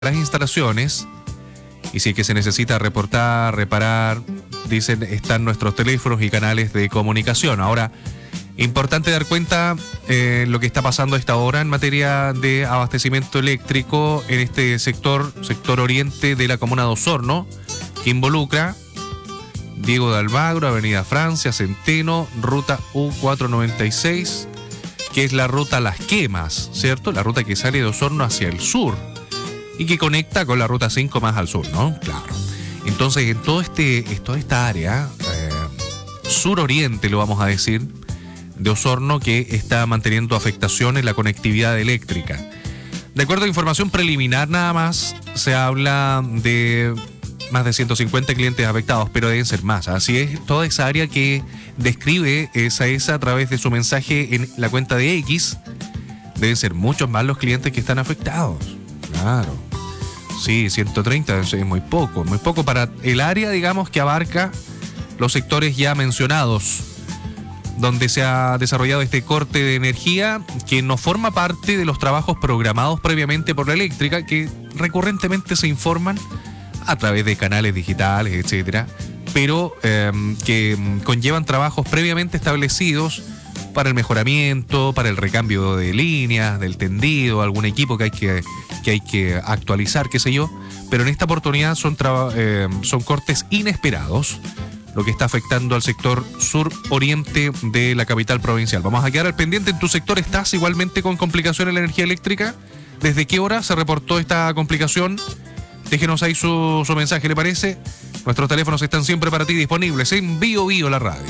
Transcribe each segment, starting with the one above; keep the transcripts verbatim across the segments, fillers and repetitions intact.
las instalaciones, y si es que se necesita reportar, reparar, dicen, están nuestros teléfonos y canales de comunicación. Ahora, importante dar cuenta eh, lo que está pasando a esta hora en materia de abastecimiento eléctrico en este sector, sector oriente de la comuna de Osorno, que involucra Diego de Almagro, Avenida Francia, Centeno, ruta U cuatrocientos noventa y seis, que es la ruta Las Quemas, ¿cierto? La ruta que sale de Osorno hacia el sur y que conecta con la ruta cinco más al sur, ¿no? Claro. Entonces, en todo este, toda esta área, eh, suroriente, lo vamos a decir, de Osorno, que está manteniendo afectación en la conectividad eléctrica. De acuerdo a información preliminar nada más, se habla de más de ciento cincuenta clientes afectados, pero deben ser más. Así es, toda esa área que describe esa esa a través de su mensaje en la cuenta de X, deben ser muchos más los clientes que están afectados. Claro. Sí, ciento treinta es muy poco, muy poco para el área, digamos, que abarca los sectores ya mencionados, donde se ha desarrollado este corte de energía que no forma parte de los trabajos programados previamente por la eléctrica, que recurrentemente se informan a través de canales digitales, etcétera, pero eh, que conllevan trabajos previamente establecidos para el mejoramiento, para el recambio de líneas, del tendido, algún equipo que hay que, que, hay que actualizar, qué sé yo, pero en esta oportunidad son, traba, eh, son cortes inesperados, lo que está afectando al sector sur-oriente de la capital provincial. Vamos a quedar al pendiente. ¿En tu sector estás igualmente con complicación en la energía eléctrica? ¿Desde qué hora se reportó esta complicación? Déjenos ahí su, su mensaje, ¿le parece? Nuestros teléfonos están siempre para ti disponibles en Bio Bio la radio.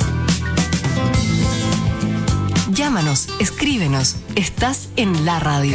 Llámanos, escríbenos, estás en la radio.